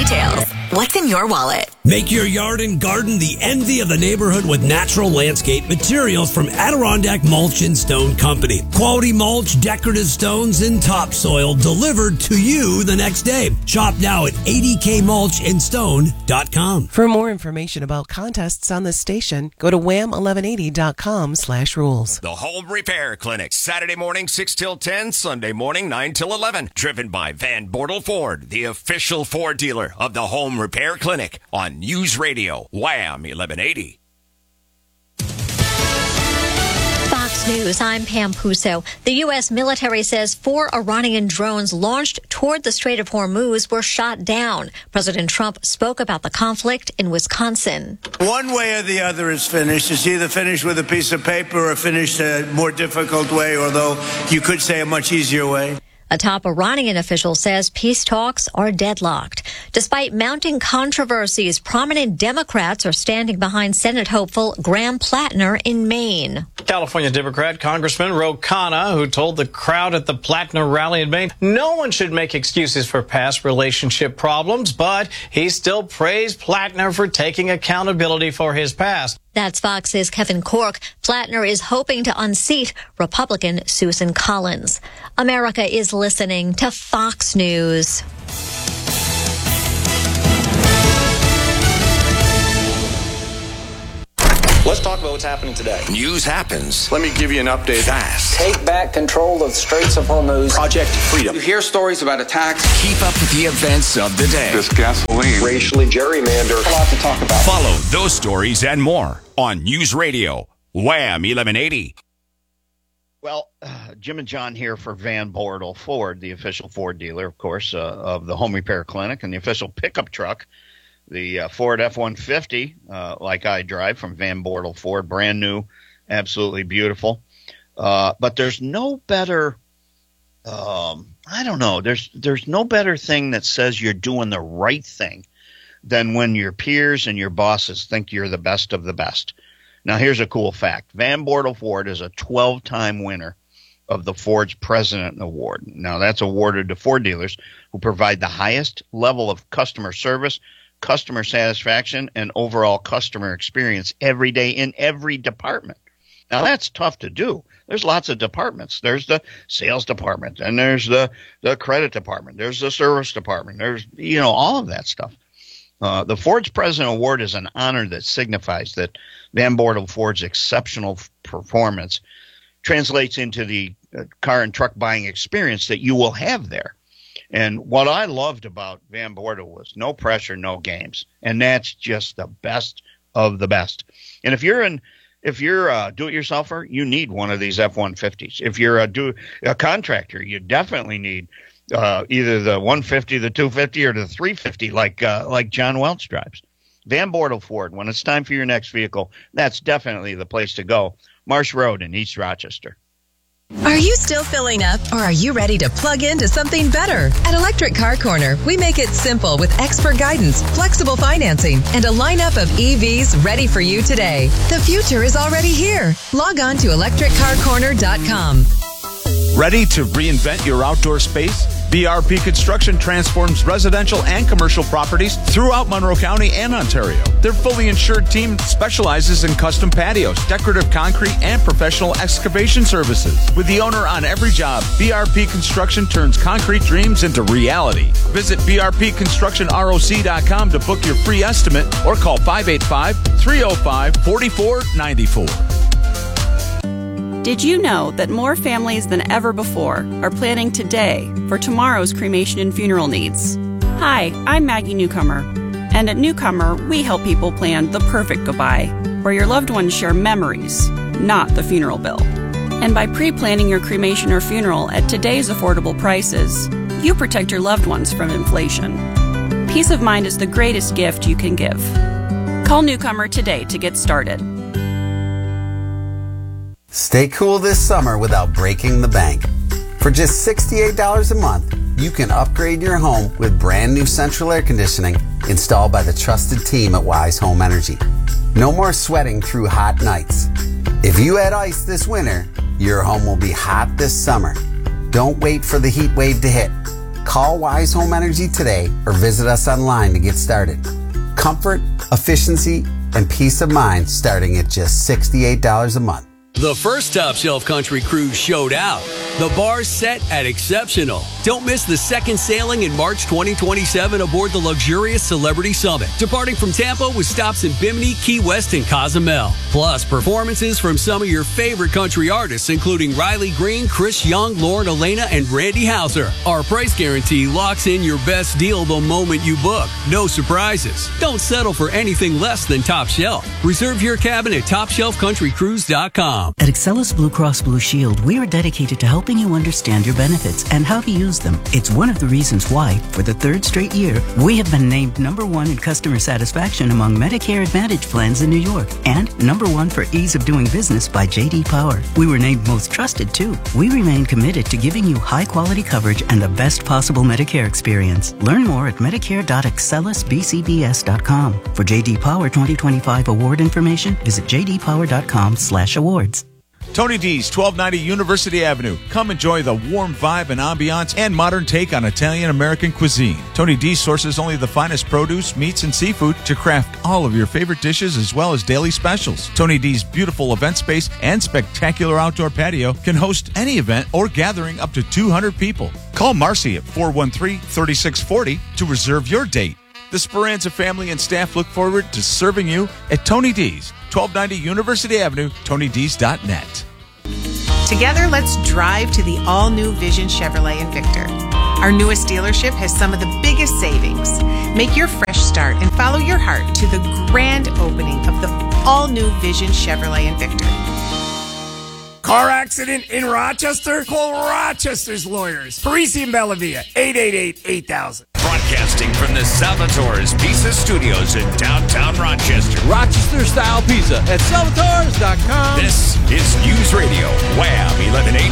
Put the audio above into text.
details. What's in your wallet? Make your yard and garden the envy of the neighborhood with natural landscape materials from Adirondack Mulch and Stone Company. Quality mulch, decorative stones, and topsoil delivered to you the next day. Shop now at adkmulchandstone.com. For more information about contests on this station, go to wham1180.com/rules. The Home Repair Clinic, Saturday morning 6 till 10, Sunday morning 9 till 11. Driven by Van Bortle Ford, the official Ford dealer of the Home Repair Clinic on News Radio, Wham 1180. Fox News, I'm Pam Puso. The U.S. military says 4 Iranian drones launched toward the Strait of Hormuz were shot down. President Trump spoke about the conflict in Wisconsin. One way or the other is finished. It's either finished with a piece of paper or finished a more difficult way, although you could say a much easier way. A top Iranian official says peace talks are deadlocked. Despite mounting controversies, prominent Democrats are standing behind Senate hopeful Graham Plattner in Maine. California Democrat Congressman Ro Khanna, who told the crowd at the Plattner rally in Maine, no one should make excuses for past relationship problems, but he still praised Plattner for taking accountability for his past. That's Fox's Kevin Corke. Plattner is hoping to unseat Republican Susan Collins. America is listening to Fox News. Let's talk about what's happening today. News happens. Let me give you an update. Fast. Take back control of the Straits of Hormuz. Project Freedom. You hear stories about attacks. Keep up with the events of the day. This gasoline. Racially gerrymandered. A lot to talk about. Follow those stories and more on News Radio, Wham 1180. Well, Jim and John here for Van Bortle Ford, the official Ford dealer, of course, of the Home Repair Clinic, and the official pickup truck, the Ford F-150, like I drive from Van Bortle Ford, brand new, absolutely beautiful. But there's no better, there's no better thing that says you're doing the right thing than when your peers and your bosses think you're the best of the best. Now, here's a cool fact. Van Bortle Ford is a 12-time winner of the Ford's President Award. Now, that's awarded to Ford dealers who provide the highest level of customer service, customer satisfaction, and overall customer experience every day in every department. Now, that's tough to do. There's lots of departments. There's the sales department, and there's the credit department. There's the service department. There's, all of that stuff. The Ford's President Award is an honor that signifies that Van Bortle Ford's exceptional performance translates into the car and truck buying experience that you will have there. And what I loved about Van Bortle was no pressure, no games. And that's just the best of the best. And if you're a do-it-yourselfer, you need one of these F-150s. If you're a contractor, you definitely need either the 150, the 250, or the 350 like John Welch drives. Van Bortle Ford, when it's time for your next vehicle, that's definitely the place to go. Marsh Road in East Rochester. Are you still filling up, or are you ready to plug into something better? At Electric Car Corner, we make it simple with expert guidance, flexible financing, and a lineup of EVs ready for you today. The future is already here. Log on to electriccarcorner.com. Ready to reinvent your outdoor space? BRP Construction transforms residential and commercial properties throughout Monroe County and Ontario. Their fully insured team specializes in custom patios, decorative concrete, and professional excavation services. With the owner on every job, BRP Construction turns concrete dreams into reality. Visit brpconstructionroc.com to book your free estimate or call 585-305-4494. Did you know that more families than ever before are planning today for tomorrow's cremation and funeral needs? Hi, I'm Maggie Newcomer, and at Newcomer, we help people plan the perfect goodbye, where your loved ones share memories, not the funeral bill. And by pre-planning your cremation or funeral at today's affordable prices, you protect your loved ones from inflation. Peace of mind is the greatest gift you can give. Call Newcomer today to get started. Stay cool this summer without breaking the bank. For just $68 a month, you can upgrade your home with brand new central air conditioning installed by the trusted team at Wise Home Energy. No more sweating through hot nights. If you had ice this winter, your home will be hot this summer. Don't wait for the heat wave to hit. Call Wise Home Energy today or visit us online to get started. Comfort, efficiency, and peace of mind starting at just $68 a month. The first Top Shelf Country Cruise showed out. The bar's set at exceptional. Don't miss the second sailing in March 2027 aboard the luxurious Celebrity Summit, departing from Tampa with stops in Bimini, Key West, and Cozumel. Plus, performances from some of your favorite country artists, including Riley Green, Chris Young, Lauren Elena, and Randy Houser. Our price guarantee locks in your best deal the moment you book. No surprises. Don't settle for anything less than Top Shelf. Reserve your cabin at TopShelfCountryCruise.com. At Excellus Blue Cross Blue Shield, we are dedicated to helping you understand your benefits and how to use them. It's one of the reasons why, for the third straight year, we have been named #1 in customer satisfaction among Medicare Advantage plans in New York and #1 for ease of doing business by J.D. Power. We were named most trusted, too. We remain committed to giving you high-quality coverage and the best possible Medicare experience. Learn more at medicare.excellusbcbs.com. For J.D. Power 2025 award information, visit jdpower.com/awards. Tony D's, 1290 University Avenue. Come enjoy the warm vibe and ambiance and modern take on Italian-American cuisine. Tony D's sources only the finest produce, meats, and seafood to craft all of your favorite dishes as well as daily specials. Tony D's beautiful event space and spectacular outdoor patio can host any event or gathering up to 200 people. Call Marcy at 413-3640 to reserve your date. The Speranza family and staff look forward to serving you at Tony D's, 1290 University Avenue, TonyD's.net. Together, let's drive to the all-new Vision Chevrolet Invictor. Our newest dealership has some of the biggest savings. Make your fresh start and follow your heart to the grand opening of the all-new Vision Chevrolet Invictor. Car accident in Rochester? Call Rochester's lawyers. Parisi and Bellavia, 888-8000. Broadcasting from the Salvatore's Pizza Studios in downtown Rochester. Rochester-style pizza at salvatores.com. This is News Radio, Wham 1180.